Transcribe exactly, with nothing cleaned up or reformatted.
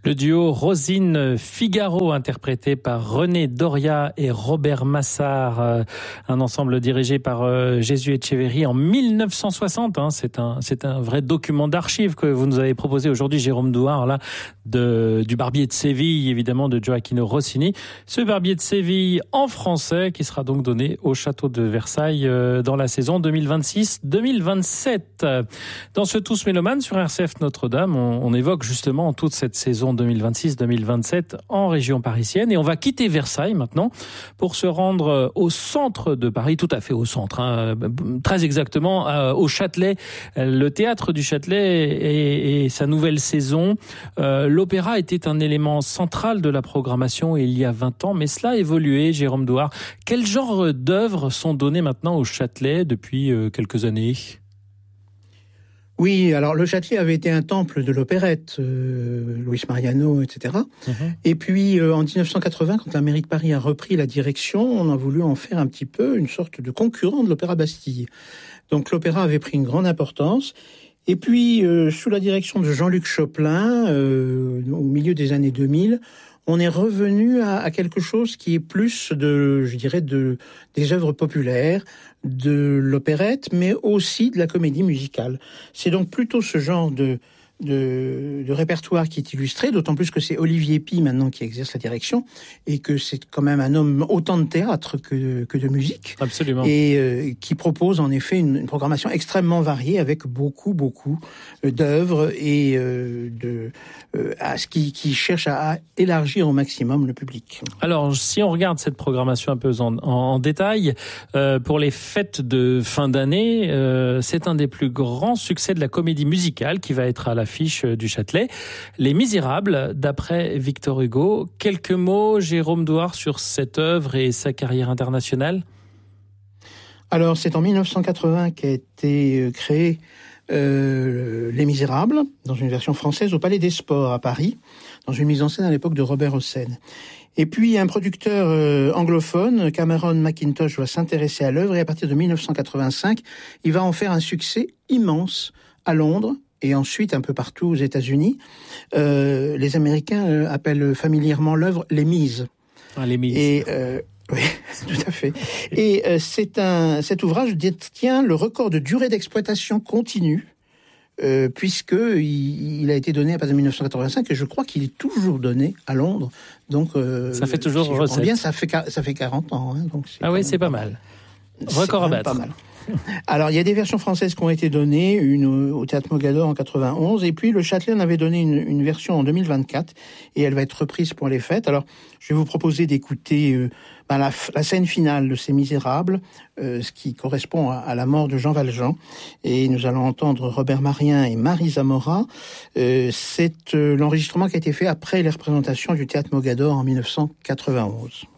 Le duo Rosine-Figaro, interprété par René Doria et Robert Massart, un ensemble dirigé par Jésus Echeverry en mille neuf cent soixante. Hein, c'est un, c'est un vrai document d'archives que vous nous avez proposé aujourd'hui, Jérôme Douard, là, de, du Barbier de Séville, évidemment, de Gioacchino Rossini. Ce Barbier de Séville en français, qui sera donc donné au château de Versailles dans la saison deux mille vingt-six deux mille vingt-sept. Dans ce Tous Mélomanes sur R C F Notre-Dame, on, on évoque justement toute cette saison deux mille vingt-six deux mille vingt-sept en région parisienne. Et on va quitter Versailles maintenant pour se rendre au centre de Paris, tout à fait au centre, hein, très exactement euh, au Châtelet, le théâtre du Châtelet et, et sa nouvelle saison. Euh, l'opéra était un élément central de la programmation il y a vingt ans, mais cela a évolué, Jérôme Douard. Quel genre d'œuvres sont données maintenant au Châtelet depuis euh, quelques années ? Oui, alors le Châtelet avait été un temple de l'opérette, euh, Luis Mariano, et cetera. Mmh. Et puis euh, en dix-neuf cent quatre-vingts, quand la mairie de Paris a repris la direction, on a voulu en faire un petit peu une sorte de concurrent de l'Opéra Bastille. Donc l'opéra avait pris une grande importance. Et puis, euh, sous la direction de Jean-Luc Choplin, euh, au milieu des années deux mille, on est revenu à, à quelque chose qui est plus de, je dirais, de, des œuvres populaires, de l'opérette, mais aussi de la comédie musicale. C'est donc plutôt ce genre de, de, de répertoire qui est illustré, d'autant plus que c'est Olivier Py maintenant qui exerce la direction, et que c'est quand même un homme autant de théâtre que, que de musique. Absolument. Et euh, qui propose en effet une, une programmation extrêmement variée avec beaucoup, beaucoup d'œuvres et euh, de, euh, à ce qui, qui cherche à élargir au maximum le public. Alors, si on regarde cette programmation un peu en, en, en détail, euh, pour les fêtes de fin d'année, euh, c'est un des plus grands succès de la comédie musicale qui va être à l'affiche du Châtelet. Les Misérables, d'après Victor Hugo. Quelques mots, Jérôme Douard, sur cette œuvre et sa carrière internationale ? Alors, c'est en mille neuf cent quatre-vingts qu'a été créé euh, Les Misérables, dans une version française au Palais des Sports à Paris, dans une mise en scène à l'époque de Robert Hossein. Et puis, un producteur euh, anglophone, Cameron Mackintosh, va s'intéresser à l'œuvre et à partir de mille neuf cent quatre-vingt-cinq, il va en faire un succès immense à Londres et ensuite un peu partout aux États-Unis. Euh, les Américains euh, appellent familièrement l'œuvre Les Mises. Ah, Les Mises. Et euh, oui, tout à fait. Et euh, c'est un, cet ouvrage détient le record de durée d'exploitation continue, euh, puisque il, il a été donné à partir de mille neuf cent quatre-vingt-cinq, et je crois qu'il est toujours donné à Londres. Donc, euh, ça fait toujours si recette. Bien, ça fait ça fait quarante ans. Hein, donc c'est ah oui, c'est pas mal. Record à battre. Pas mal. Alors, il y a des versions françaises qui ont été données, une au Théâtre Mogador en quatre-vingt-onze, et puis le Châtelet en avait donné une, une version en deux mille vingt-quatre, et elle va être reprise pour les fêtes. Alors, je vais vous proposer d'écouter euh, ben, la, la scène finale de Ces Misérables, euh, ce qui correspond à, à la mort de Jean Valjean, et nous allons entendre Robert Marien et Marie Zamora. Euh, c'est euh, l'enregistrement qui a été fait après les représentations du Théâtre Mogador en mille neuf cent quatre-vingt-onze.